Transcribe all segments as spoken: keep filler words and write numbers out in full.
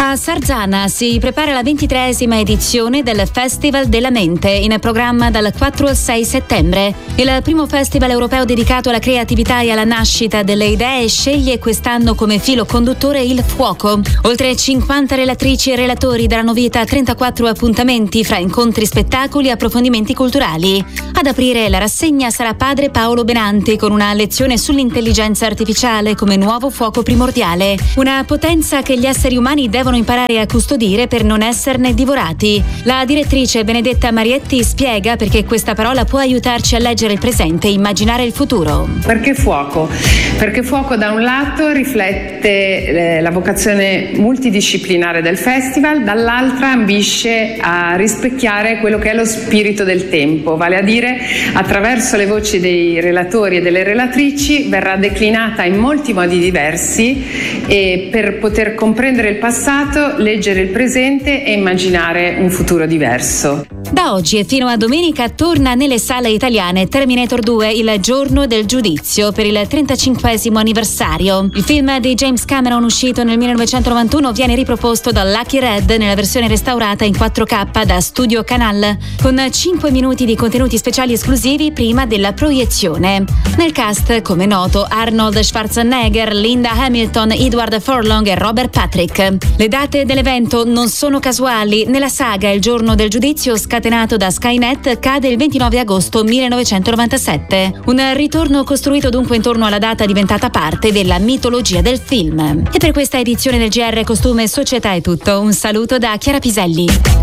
A Sarzana si prepara la ventitreesima edizione del Festival della Mente, in programma dal quattro al sei settembre. Il primo festival europeo dedicato alla creatività e alla nascita delle idee sceglie quest'anno come filo conduttore il fuoco. Oltre cinquanta relatrici e relatori daranno vita a trentaquattro appuntamenti fra incontri, spettacoli e approfondimenti culturali. Ad aprire la rassegna sarà padre Paolo Benanti con una lezione sull'intelligenza artificiale come nuovo fuoco primordiale, una potenza che gli esseri umani devono imparare a custodire per non esserne divorati. La direttrice Benedetta Marietti spiega perché questa parola può aiutarci a leggere il presente e immaginare il futuro. Perché fuoco? Perché fuoco da un lato riflette eh, la vocazione multidisciplinare del festival, dall'altra ambisce a rispecchiare quello che è lo spirito del tempo, vale a dire attraverso le voci dei relatori e delle relatrici verrà declinata in molti modi diversi e per poter comprendere il passato, leggere il presente e immaginare un futuro diverso. Da oggi e fino a domenica torna nelle sale italiane Terminator due, il giorno del giudizio, per il trentacinquesimo anniversario. Il film di James Cameron, uscito nel millenovecentonovantuno, viene riproposto da Lucky Red nella versione restaurata in quattro K da Studio Canal, con cinque minuti di contenuti speciali esclusivi prima della proiezione. Nel cast, come noto, Arnold Schwarzenegger, Linda Hamilton, Edward Furlong e Robert Patrick. Le date dell'evento non sono casuali. Nella saga Il giorno del giudizio, scatenato da Skynet, cade il ventinove agosto millenovecentonovantasette. Un ritorno costruito dunque intorno alla data diventata parte della mitologia del film. E per questa edizione del G R Costume e Società è tutto. Un saluto da Chiara Piselli.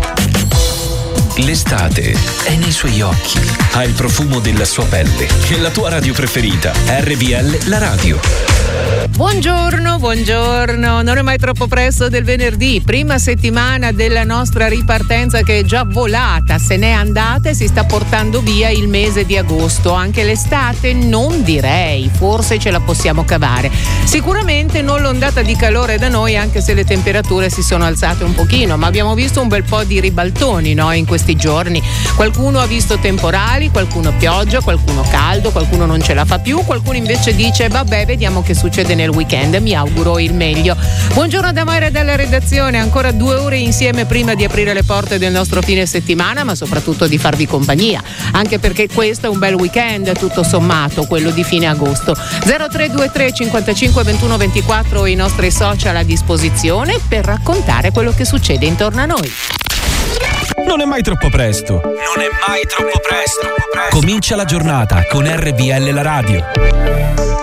L'estate è nei suoi occhi, ha il profumo della sua pelle e la tua radio preferita, R V L La Radio. Buongiorno, buongiorno, non è mai troppo presto del venerdì, prima settimana della nostra ripartenza che è già volata, se n'è andata e si sta portando via il mese di agosto. Anche l'estate non direi, forse ce la possiamo cavare. Sicuramente non l'ondata di calore da noi, anche se le temperature si sono alzate un pochino, ma abbiamo visto un bel po' di ribaltoni, no, in questi giorni. Qualcuno ha visto temporali, qualcuno pioggia, qualcuno caldo, qualcuno non ce la fa più, qualcuno invece dice vabbè, vediamo che succede nel weekend, mi auguro il meglio. Buongiorno da Mayra dalla redazione, ancora due ore insieme prima di aprire le porte del nostro fine settimana, ma soprattutto di farvi compagnia, anche perché questo è un bel weekend tutto sommato, quello di fine agosto. zero tre due tre cinquantacinque ventuno ventiquattro i nostri social a disposizione per raccontare quello che succede intorno a noi. Non è mai troppo presto. Non è mai troppo presto. Comincia la giornata con R V L La Radio.